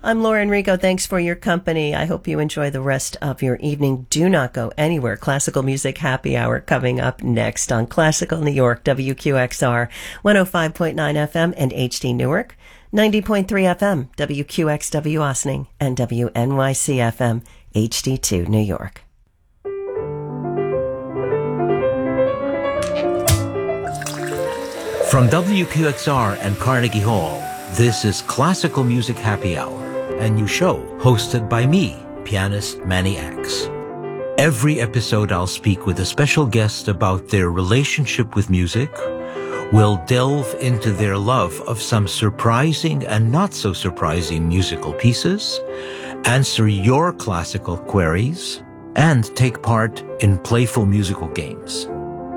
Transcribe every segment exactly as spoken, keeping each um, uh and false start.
I'm Lauren Rico. Thanks for your company. I hope you enjoy the rest of your evening. Do not go anywhere. Classical Music Happy Hour coming up next on Classical New York, W Q X R, one oh five point nine F M and H D Newark, ninety point three F M, W Q X W Ossining, and W N Y C F M, H D two New York. From W Q X R and Carnegie Hall, this is Classical Music Happy Hour, a new show hosted by me, pianist Manny Axe. Every episode I'll speak with a special guest about their relationship with music. We'll delve into their love of some surprising and not so surprising musical pieces, answer your classical queries, and take part in playful musical games.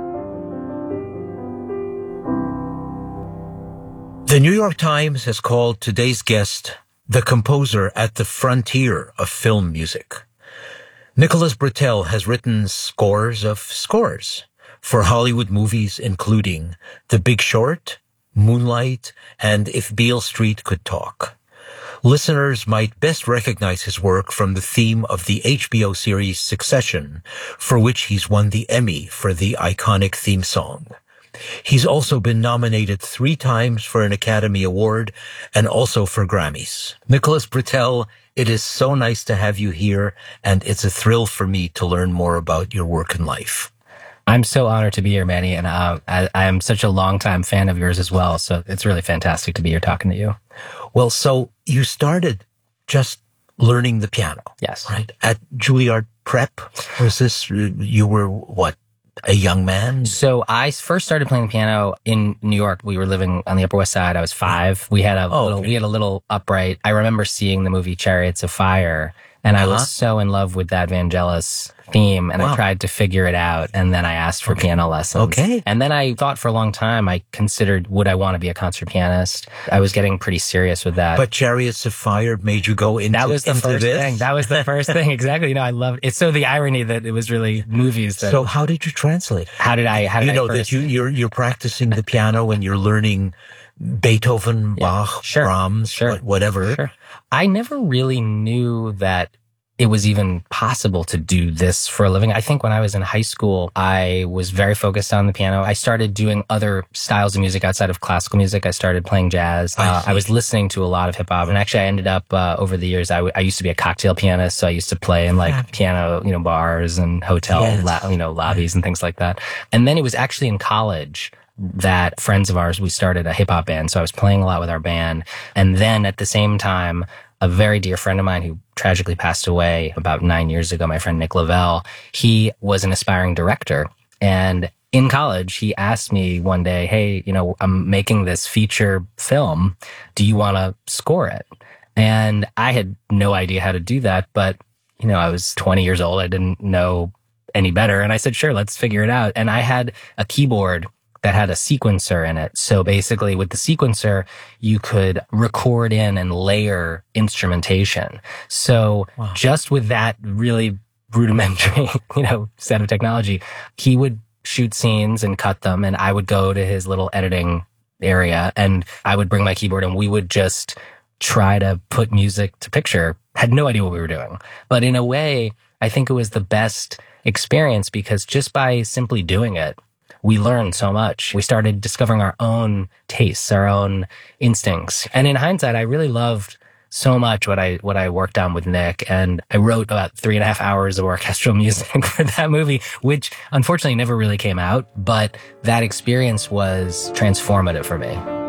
The New York Times has called today's guest the composer at the frontier of film music. Nicholas Britell has written scores of scores for Hollywood movies, including The Big Short, Moonlight, and If Beale Street Could Talk. Listeners might best recognize his work from the theme of the H B O series Succession, for which he's won the Emmy for the iconic theme song. He's also been nominated three times for an Academy Award and also for Grammys. Nicholas Britell, it is so nice to have you here, and it's a thrill for me to learn more about your work and life. I'm so honored to be here, Manny, and uh, I, I am such a longtime fan of yours as well, so it's really fantastic to be here talking to you. Well, so you started just learning the piano. Yes. Right? At Juilliard Prep? Was this, you were, what, a young man? So I first started playing the piano in New York. We were living on the Upper West Side. I was five. We had a oh, little, okay. we had a little upright. I remember seeing the movie Chariots of Fire, and I uh-huh. was so in love with that Vangelis theme, and wow. I tried to figure it out, and then I asked for okay. piano lessons. Okay. And then I thought for a long time, I considered, would I want to be a concert pianist? I was getting pretty serious with that. But Chariots of Fire made you go into, that was the into first this? thing. That was the first thing. Exactly. You know, I loved it. So the irony that it was really movies. That, so how did you translate? How did I, how did you know I first... that you, you're, you're practicing the piano and you're learning Beethoven, yeah. Bach, sure. Brahms, sure. whatever. Sure. I never really knew that it was even possible to do this for a living. I think when I was in high school, I was very focused on the piano. I started doing other styles of music outside of classical music. I started playing jazz. I, uh, I was listening to a lot of hip hop. And actually, I ended up, uh, over the years, I, w- I used to be a cocktail pianist. So I used to play in like yeah. piano, you know, bars and hotel, yes. la- you know, lobbies and things like that. And then it was actually in college that friends of ours, we started a hip hop band. So I was playing a lot with our band. And then at the same time, a very dear friend of mine who tragically passed away about nine years ago, my friend Nick Lavelle, he was an aspiring director. And in college, he asked me one day, hey, you know, I'm making this feature film. Do you want to score it? And I had no idea how to do that. But, you know, I was twenty years old. I didn't know any better. And I said, sure, let's figure it out. And I had a keyboard that had a sequencer in it. So basically with the sequencer, you could record in and layer instrumentation. So wow. just with that really rudimentary, you know, set of technology, he would shoot scenes and cut them, and I would go to his little editing area and I would bring my keyboard and we would just try to put music to picture. Had no idea what we were doing. But in a way, I think it was the best experience because just by simply doing it, we learned so much. We started discovering our own tastes, our own instincts. And in hindsight, I really loved so much what I what I worked on with Nick. And I wrote about three and a half hours of orchestral music for that movie, which unfortunately never really came out. But that experience was transformative for me.